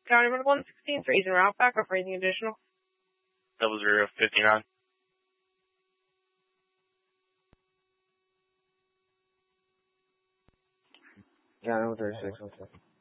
County Road 116, raising route back up, raising additional. 0059. Yeah, no 36, 1 second.